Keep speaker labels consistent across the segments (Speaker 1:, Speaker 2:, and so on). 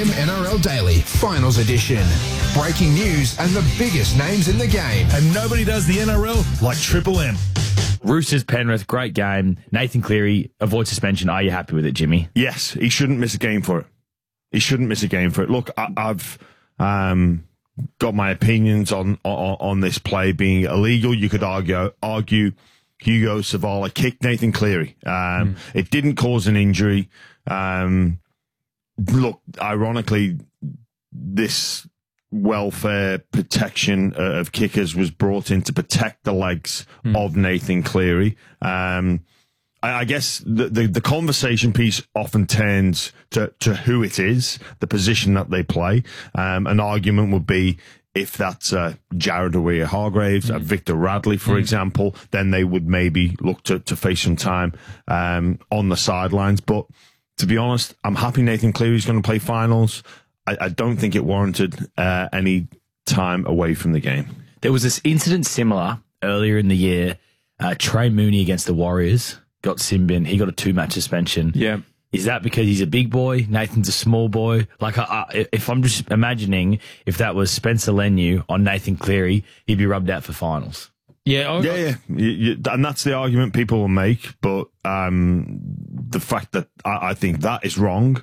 Speaker 1: AM NRL Daily Finals Edition. Breaking news and the biggest names in the game.
Speaker 2: And nobody does the NRL like Triple M.
Speaker 3: Roosters, Penrith, great game. Nathan Cleary, avoid suspension. Are you happy with it, Jimmy?
Speaker 4: Yes, he shouldn't miss a game for it. He shouldn't miss a game for it. Look, I've got my opinions on this play being illegal. You could argue Hugo Savala kicked Nathan Cleary. It didn't cause an injury. Look, ironically, this welfare protection of kickers was brought in to protect the legs of Nathan Cleary. I guess the conversation piece often turns to who it is, the position that they play. An argument would be if that's Jared Waerea-Hargreaves, Victor Radley, for example, then they would maybe look to face some time on the sidelines. But to be honest, I'm happy Nathan Cleary's going to play finals. I don't think it warranted any time away from the game.
Speaker 3: There was this incident similar earlier in the year. Trey Mooney against the Warriors got sin-bin. He got a 2-match suspension.
Speaker 5: Yeah.
Speaker 3: Is that because he's a big boy? Nathan's a small boy? Like, if I'm just imagining if that was Spencer Leniu on Nathan Cleary, he'd be rubbed out for finals.
Speaker 5: Yeah.
Speaker 4: And that's the argument people will make. But the fact that I think that is wrong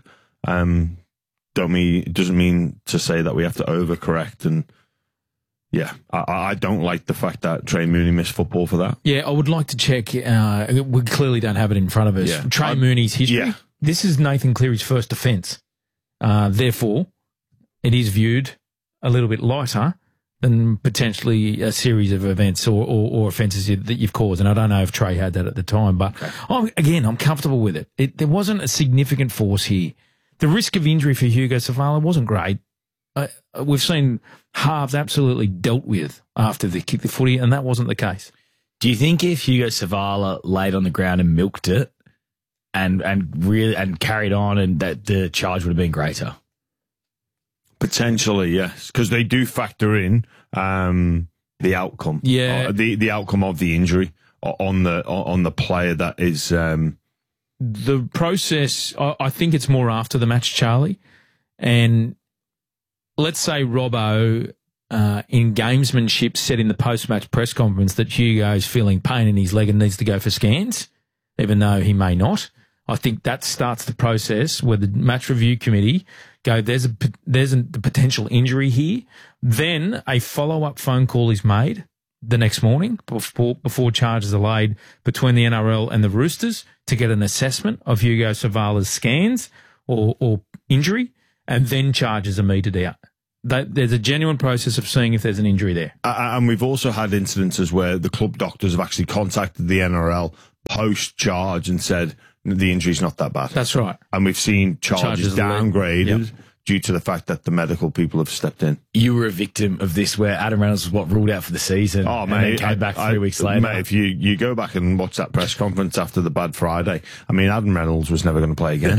Speaker 4: doesn't mean to say that we have to overcorrect. And yeah, I don't like the fact that Trey Mooney missed football for that.
Speaker 5: Yeah, I would like to check. We clearly don't have it in front of us.
Speaker 4: Yeah.
Speaker 5: Trey Mooney's history.
Speaker 4: Yeah.
Speaker 5: This is Nathan Cleary's first offence. Therefore, it is viewed a little bit lighter than potentially a series of events or offences that you've caused. And I don't know if Trey had that at the time, but I'm comfortable with it. There wasn't a significant force here. The risk of injury for Hugo Savala wasn't great. We've seen halves absolutely dealt with after they kicked the footy, and that wasn't the case.
Speaker 3: Do you think if Hugo Savala laid on the ground and milked it and carried on, and that the charge would have been greater?
Speaker 4: Potentially, yes, because they do factor in the outcome.
Speaker 5: Yeah,
Speaker 4: the outcome of the injury on the player that is.
Speaker 5: The process, I think it's more after the match, Charlie. And let's say Robbo, in gamesmanship, said in the post-match press conference that Hugo's feeling pain in his leg and needs to go for scans, even though he may not. I think that starts the process where the match review committee go, there's a potential injury here. Then a follow-up phone call is made the next morning before charges are laid between the NRL and the Roosters to get an assessment of Hugo Savala's scans or injury, and then charges are meted out. There's a genuine process of seeing if there's an injury there.
Speaker 4: And we've also had incidences where the club doctors have actually contacted the NRL post-charge and said the injury's not that bad.
Speaker 5: That's right.
Speaker 4: And we've seen charges downgraded due to the fact that the medical people have stepped in.
Speaker 3: You were a victim of this where Adam Reynolds was ruled out for the season.
Speaker 4: Oh,
Speaker 3: and
Speaker 4: mate.
Speaker 3: then came back 3 weeks later.
Speaker 4: Mate, if you go back and watch that press conference after the bad Friday, I mean, Adam Reynolds was never going to play again.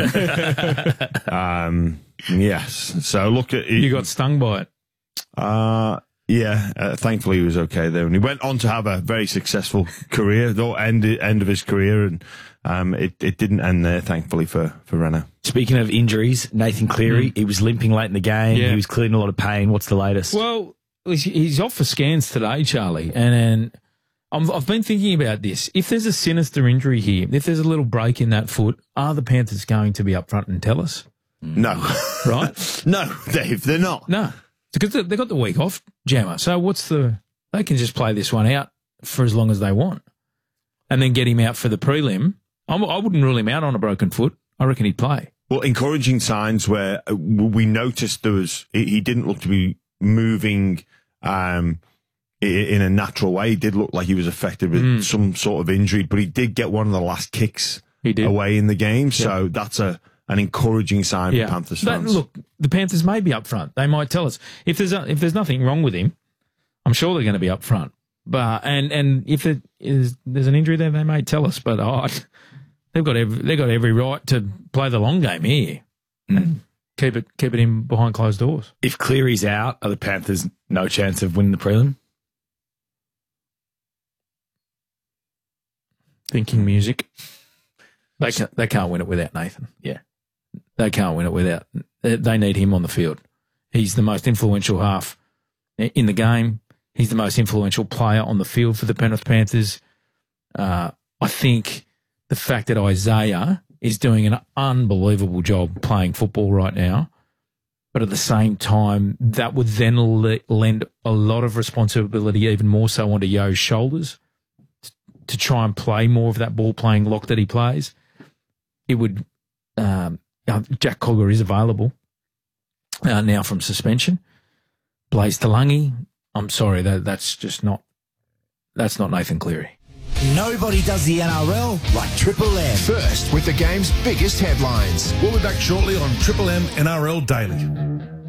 Speaker 4: Yes. So look at...
Speaker 5: You got stung by it.
Speaker 4: Thankfully he was okay there. And he went on to have a very successful career, though end of his career, and it didn't end there, thankfully, for Reno.
Speaker 3: Speaking of injuries, Nathan Cleary, he was limping late in the game.
Speaker 5: Yeah.
Speaker 3: He was clearly in a lot of pain. What's the latest?
Speaker 5: Well, he's off for scans today, Charlie, and I've been thinking about this. If there's a sinister injury here, if there's a little break in that foot, are the Panthers going to be up front and tell us?
Speaker 4: No.
Speaker 5: Right?
Speaker 4: No, Dave, they're not.
Speaker 5: No. Because they've got the week off, Jammer. So they can just play this one out for as long as they want and then get him out for the prelim. I wouldn't rule him out on a broken foot. I reckon he'd play.
Speaker 4: Well, encouraging signs where we noticed he didn't look to be moving in a natural way. He did look like he was affected with some sort of injury, but he did get one of the last kicks away in the game. So that's an encouraging sign for Panthers fans.
Speaker 5: Look, the Panthers may be up front. They might tell us if there's nothing wrong with him. I'm sure they're going to be up front. But and if there's an injury there, they may tell us. But they've got every right to play the long game here and keep it in behind closed doors.
Speaker 3: If Cleary's out, are the Panthers no chance of winning the prelim?
Speaker 5: Thinking music. They can't win it without Nathan.
Speaker 3: Yeah.
Speaker 5: They can't win it without. They need him on the field. He's the most influential half in the game. He's the most influential player on the field for the Penrith Panthers. I think the fact that Isaiah is doing an unbelievable job playing football right now, but at the same time, that would then lend a lot of responsibility, even more so, onto Yo's shoulders to try and play more of that ball-playing lock that he plays. It would... Jack Cogger is available now from suspension. Blaise Talangi, I'm sorry, that's not Nathan Cleary.
Speaker 6: Nobody does the NRL like Triple M.
Speaker 1: First with the game's biggest headlines.
Speaker 2: We'll be back shortly on Triple M NRL Daily.